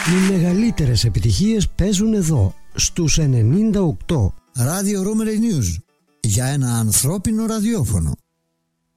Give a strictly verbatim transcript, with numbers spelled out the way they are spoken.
Οι μεγαλύτερες επιτυχίες παίζουν εδώ, στους ενενήντα οκτώ. Radio Romery News, για ένα ανθρώπινο ραδιόφωνο.